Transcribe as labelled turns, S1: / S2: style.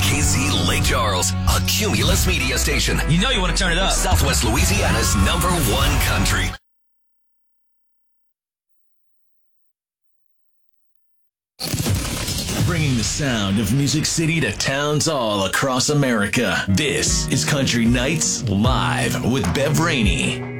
S1: KC Lake Charles, a Cumulus media station.
S2: You know you want to turn it up.
S1: Southwest Louisiana's #1 country. Bringing the sound of Music City to towns all across America. This is Country Nights Live with Bev Rainey.